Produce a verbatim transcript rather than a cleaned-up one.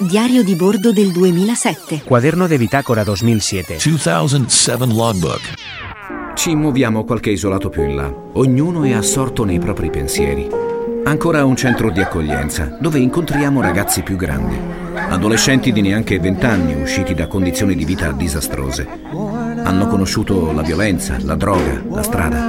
Diario di bordo del duemilasette. Cuaderno de bitácora duemilasette. duemilasette logbook. Ci muoviamo qualche isolato più in là. Ognuno è assorto nei propri pensieri. Ancora un centro di accoglienza, dove incontriamo ragazzi più grandi. Adolescenti di neanche vent'anni, usciti da condizioni di vita disastrose. Hanno conosciuto la violenza, la droga, la strada.